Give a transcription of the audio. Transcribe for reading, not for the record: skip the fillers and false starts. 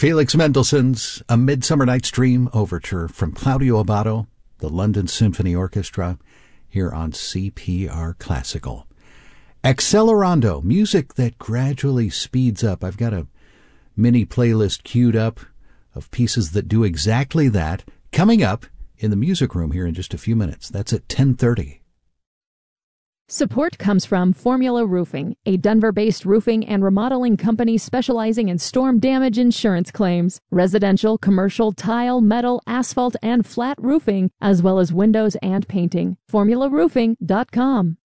Felix Mendelssohn's A Midsummer Night's Dream Overture from Claudio Abbado, the London Symphony Orchestra, here on CPR Classical. Accelerando, music that gradually speeds up. I've got a mini playlist queued up of pieces that do exactly that, coming up in the music room here in just a few minutes. That's at 10:30. Support comes from Formula Roofing, a Denver-based roofing and remodeling company specializing in storm damage insurance claims, residential, commercial, tile, metal, asphalt, and flat roofing, as well as windows and painting. FormulaRoofing.com.